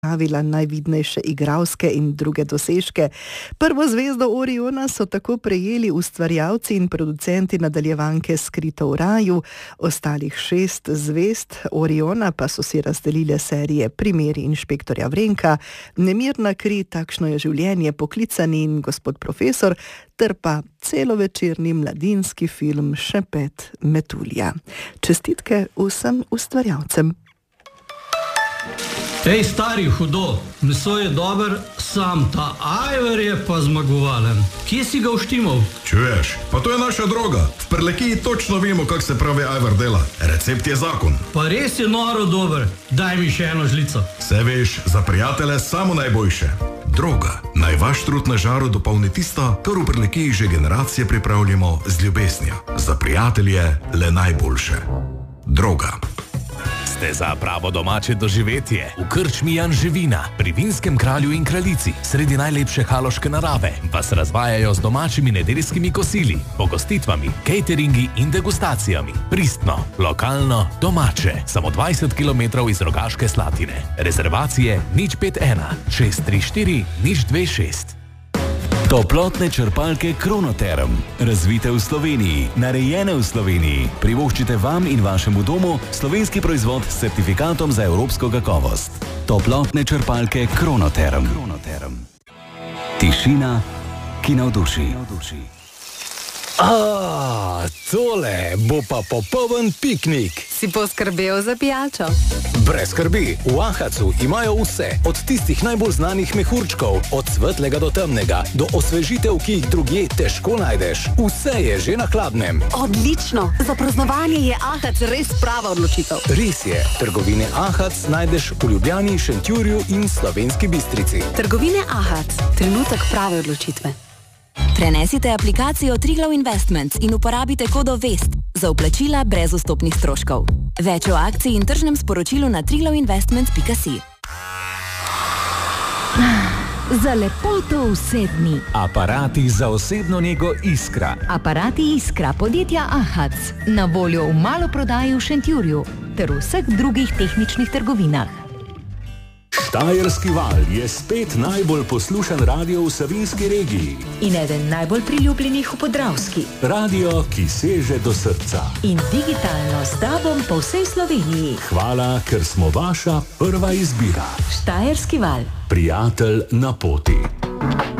Pravila najvidnejše igralske in druge dosežke. Prvo zvezdo Oriona so tako prejeli ustvarjalci in producenti nadaljevanke Skrito v raju, ostalih 6 zvezd Oriona pa so si razdelile serije Primeri inšpektorja Vrenka, Nemirna kri, Takšno je življenje, Poklicani in Gospod profesor, ter pa celovečerni mladinski film Šepet metulja. Čestitke vsem ustvarjalcem. Ej, stari, hudo, meso je dober, sam ta ajvar je pa zmagovalen. Kje si ga uštimal? Čuješ, pa to je naša droga. V Prlekiji točno vemo, kako se pravi ajvar dela. Recept je zakon. Pa res je noro dober, daj mi še eno žlico. Vse veš, za prijatelje samo najboljše. Droga, naj vaš trud na žaru dopolni tisto, kar v Prlekiji že generacije pripravljamo z ljubeznijo. Za prijatelje le najboljše. Droga. Ste za pravo domače doživetje v krčmi Jan Živina, pri Vinskem kralju in kraljici, sredi najlepše haloške narave, vas razvajajo z domačimi nedeljskimi kosili, pogostitvami, cateringi in degustacijami. Pristno, lokalno, domače, samo 20 km iz Rogaške Slatine. Rezervacije 051 634 026. Toplotne črpalke Kronoterm. Razvite v Sloveniji, narejene v Sloveniji. Privoščite vam in vašemu domu slovenski proizvod s certifikatom za evropsko kakovost. Toplotne črpalke Kronoterm. Tišina, ki navduši. Tole bo pa popoln piknik. Si poskrbel za pijačo? Brez skrbi, v Ahacu imajo vse, od tistih najbolj znanih mehurčkov, od svetlega do temnega, do osvežitev, ki jih drugje težko najdeš. Vse je že na hladnem. Odlično! Za praznovanje je Ahac res prava odločitev. Res je, trgovine Ahac najdeš v Ljubljani, Šentjurju in Slovenski Bistrici. Trgovine Ahac, trenutek prave odločitve. Prenesite aplikacijo Triglav Investments in uporabite kodo VEST za vplačila brez vstopnih stroškov. Več o akciji in tržnem sporočilu na triglavinvestments.si. Za lepoto vse dni. Aparati za osebno nego Iskra. Aparati Iskra podjetja Ahac. Na voljo v maloprodaji v Šentjurju ter v vseh drugih tehničnih trgovinah. Štajerski val je spet najbolj poslušan radio v Savinjski regiji. In eden najbolj priljubljenih v Podravski. Radio, ki seže do srca. In digitalno s tobom po vsej Sloveniji. Hvala, ker smo vaša prva izbira. Štajerski val. Prijatelj na poti.